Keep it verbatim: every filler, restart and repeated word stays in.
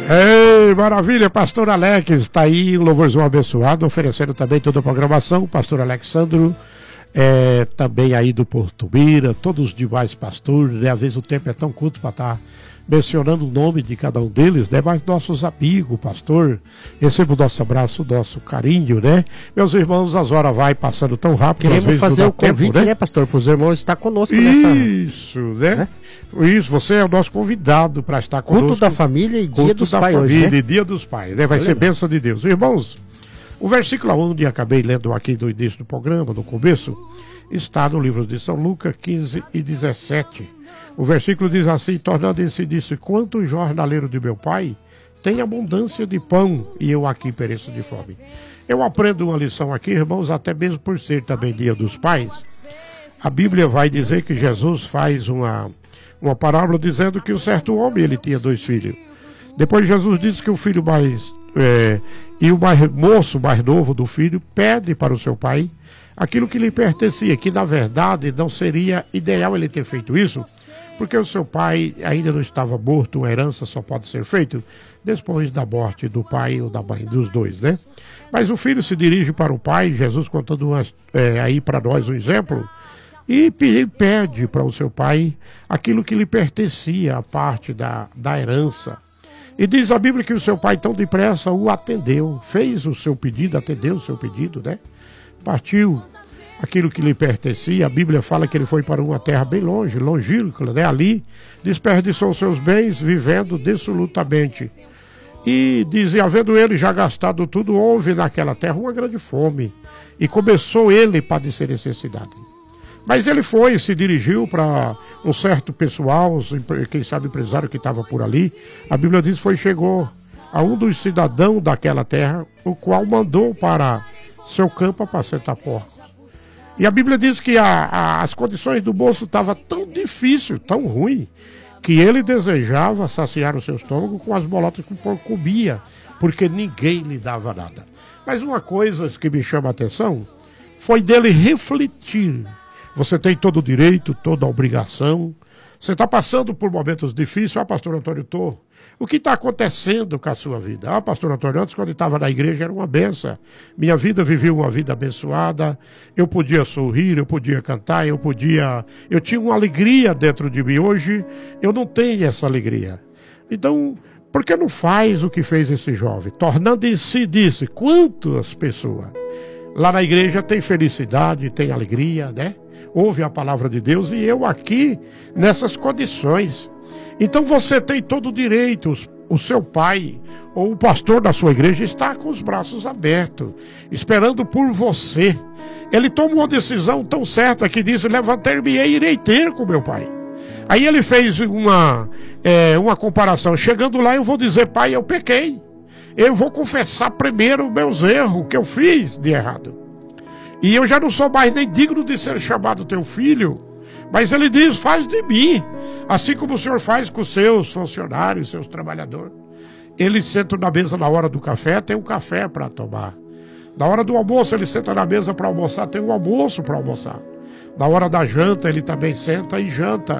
Ei, maravilha, pastor Alex, está aí, um louvorzão abençoado, oferecendo também toda a programação, pastor Alexandro, é, também aí do Porto Mira, todos os demais pastores, né? Às vezes o tempo é tão curto para estar mencionando o nome de cada um deles, né? Mas nossos amigos, pastor, receba o nosso abraço, o nosso carinho, né? Meus irmãos, as horas vai passando tão rápido. Queremos fazer o convite, tempo, né? né, pastor, para os irmãos estar conosco nessa... Isso, né? né? Isso, você é o nosso convidado para estar conosco. Culto da família e dia dos pais hoje, família, né? Dia dos pais, né? Vai ser bênção de Deus. Irmãos, o versículo onde acabei lendo aqui no início do programa, no começo, está no livro de São Lucas quinze e dezessete. O versículo diz assim: tornando-se disse, quanto jornaleiro de meu pai tem abundância de pão e eu aqui pereço de fome. Eu aprendo uma lição aqui, irmãos, até mesmo por ser também dia dos pais. A Bíblia vai dizer que Jesus faz uma, uma parábola dizendo que um certo homem, ele tinha dois filhos. Depois Jesus disse que o filho mais, é, e o mais moço, mais novo do filho, pede para o seu pai aquilo que lhe pertencia, que na verdade não seria ideal ele ter feito isso, porque o seu pai ainda não estava morto, uma herança só pode ser feita depois da morte do pai ou da mãe, dos dois, né? Mas o filho se dirige para o pai, Jesus contando uma, é, aí para nós um exemplo, e pede para o seu pai aquilo que lhe pertencia, a parte da, da herança. E diz a Bíblia que o seu pai tão depressa o atendeu, fez o seu pedido, atendeu o seu pedido, né? Partiu aquilo que lhe pertencia. A Bíblia fala que ele foi para uma terra bem longe, longínqua, né? Ali desperdiçou seus bens vivendo dissolutamente. E diz, e havendo ele já gastado tudo, houve naquela terra uma grande fome. E começou ele a padecer necessidade. Mas ele foi e se dirigiu para um certo pessoal, quem sabe empresário que estava por ali. A Bíblia diz que foi, chegou a um dos cidadãos daquela terra, o qual mandou para seu campo apacentar porcos. E a Bíblia diz que a, a, as condições do moço estavam tão difíceis, tão ruim, que ele desejava saciar o seu estômago com as bolotas que o porco comia, porque ninguém lhe dava nada. Mas uma coisa que me chama a atenção foi dele refletir. Você tem todo o direito, toda a obrigação. Você está passando por momentos difíceis. Ah, pastor Antônio, estou. O que está acontecendo com a sua vida? Ah, pastor Antônio, antes quando eu estava na igreja era uma benção. Minha vida vivia uma vida abençoada. Eu podia sorrir, eu podia cantar, eu podia... Eu tinha uma alegria dentro de mim. Hoje eu não tenho essa alegria. Então, por que não faz o que fez esse jovem? Tornando-se, disse, quantas pessoas lá na igreja tem felicidade, tem alegria, né? Ouve a palavra de Deus e eu aqui nessas condições. Então você tem todo o direito, o seu pai ou o pastor da sua igreja está com os braços abertos, esperando por você. Ele tomou uma decisão tão certa que disse, levantar-me-ei e irei ter com meu pai. Aí ele fez uma, é, uma comparação, chegando lá eu vou dizer, pai, eu pequei. Eu vou confessar primeiro os meus erros, o que eu fiz de errado. E eu já não sou mais nem digno de ser chamado teu filho. Mas ele diz, faz de mim, assim como o senhor faz com os seus funcionários, seus trabalhadores. Eles sentam na mesa na hora do café, tem um café para tomar. Na hora do almoço, ele senta na mesa para almoçar, tem um almoço para almoçar. Na hora da janta, ele também senta e janta.